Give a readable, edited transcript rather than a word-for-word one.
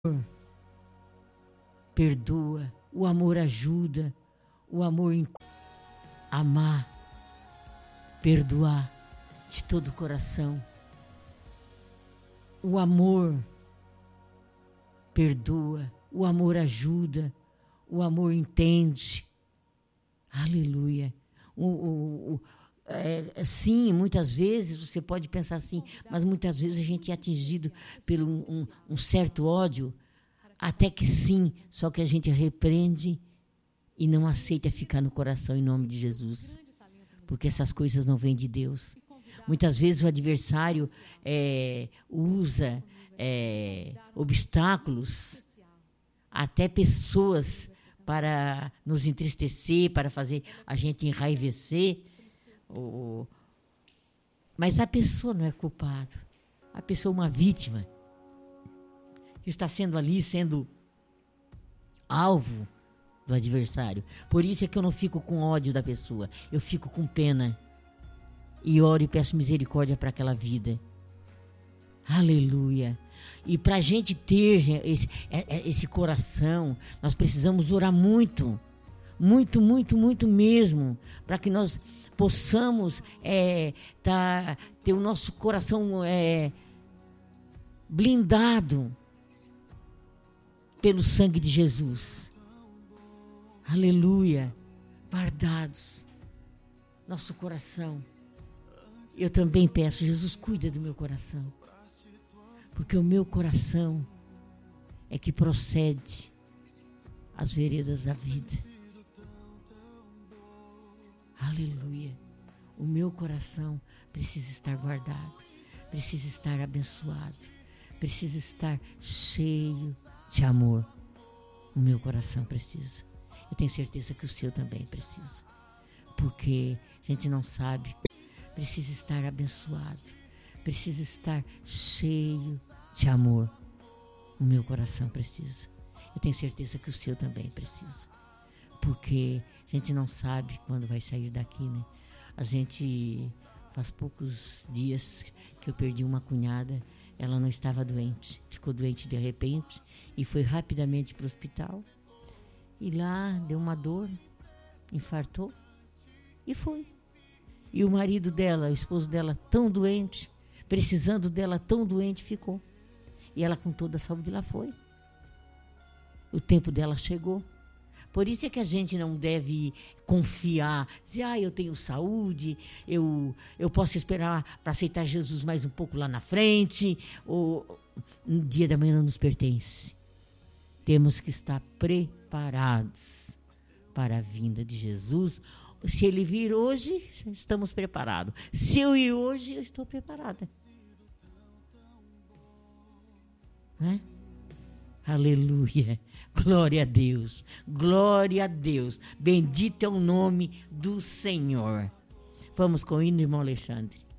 perdoa, o amor ajuda, o amor amar, perdoar de todo o coração. O amor perdoa, o amor ajuda, o amor entende. Aleluia. Sim, muitas vezes você pode pensar assim, mas muitas vezes a gente é atingido por um certo ódio, até que sim, só que a gente repreende e não aceita ficar no coração em nome de Jesus, porque essas coisas não vêm de Deus. Muitas vezes o adversário usa obstáculos, até pessoas, para nos entristecer, para fazer a gente enraivecer. Mas a pessoa não é culpada. A pessoa é uma vítima que está sendo alvo do adversário. Por isso é que eu não fico com ódio da pessoa, eu fico com pena e oro e peço misericórdia para aquela vida. Aleluia. E para a gente ter esse coração, nós precisamos orar muito, muito, muito, muito mesmo, para que nós possamos ter o nosso coração blindado pelo sangue de Jesus. Aleluia. Guardados nosso coração. Eu também peço, Jesus, cuida do meu coração, porque o meu coração é que procede as veredas da vida. Aleluia. O meu coração precisa estar guardado, precisa estar abençoado, precisa estar cheio de amor. O meu coração precisa. Eu tenho certeza que o seu também precisa, porque a gente não sabe. Precisa estar abençoado, precisa estar cheio de amor. O meu coração precisa. Eu tenho certeza que o seu também precisa, porque a gente não sabe quando vai sair daqui, né? A gente, faz poucos dias que eu perdi uma cunhada, ela não estava doente, ficou doente de repente e foi rapidamente para o hospital. E lá deu uma dor, infartou e foi. E o marido dela, o esposo dela, tão doente, precisando dela tão doente, ficou. E ela com toda a saúde lá foi. O tempo dela chegou. Por isso é que a gente não deve confiar, dizer, eu tenho saúde, eu posso esperar para aceitar Jesus mais um pouco lá na frente, ou um dia da manhã não nos pertence. Temos que estar preparados para a vinda de Jesus. Se ele vir hoje, estamos preparados. Se eu ir hoje, eu estou preparada. Né? Aleluia. Glória a Deus. Glória a Deus. Bendito é o nome do Senhor. Vamos com o hino, irmão Alexandre.